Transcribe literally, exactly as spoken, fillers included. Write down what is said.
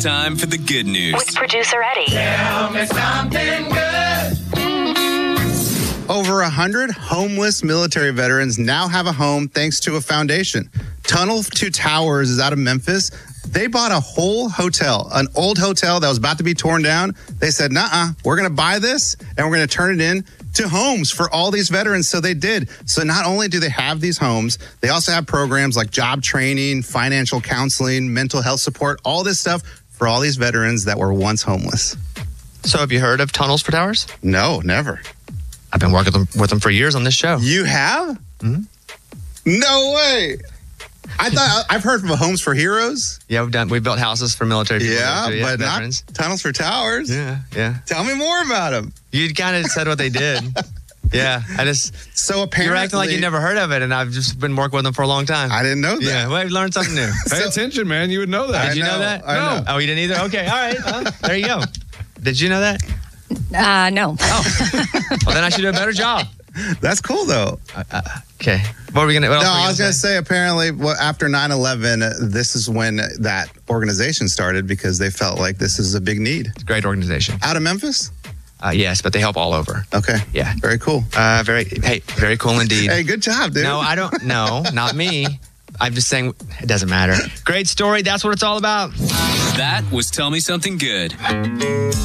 time for the good news. With producer Eddie. Tell me something good. Over one hundred homeless military veterans now have a home thanks to a foundation. Tunnel to Towers is out of Memphis. They bought a whole hotel, an old hotel that was about to be torn down. They said, nuh-uh, we're going to buy this and we're going to turn it in to homes for all these veterans. So they did. So not only do they have these homes, they also have programs like job training, financial counseling, mental health support, all this stuff for all these veterans that were once homeless. So have you heard of Tunnels for Towers? No, never. I've been working with them, with them for years on this show. You have? Mm-hmm. No way. I thought I've heard from Homes for Heroes. Yeah, we've done. We built houses for military people. Yeah, too, but veterans. not Tunnels for Towers. Yeah, yeah. Tell me more about them. You kind of said what they did. Yeah, I just. So apparently, you're acting like you never heard of it, and I've just been working with them for a long time. I didn't know that. Yeah, well, I learned something new. Pay So- attention, man. You would know that. Did I you know, know, that? I no. know. Oh, you didn't either. Okay, all right. Well, there you go. Did you know that? Uh, no. Oh, well, then I should do a better job. That's cool though. Uh, uh, okay, what were we gonna? What else No, were we I was going gonna to say apparently well, after nine eleven, uh, this is when that organization started because they felt like this is a big need. It's a great organization. Out of Memphis? Uh, yes, but they help all over. Okay. Yeah. Very cool. Uh, very. Hey, very cool indeed. Hey, good job, dude. No, I don't. No, not me. I'm just saying it doesn't matter. Great story. That's what it's all about. That was Tell Me Something Good.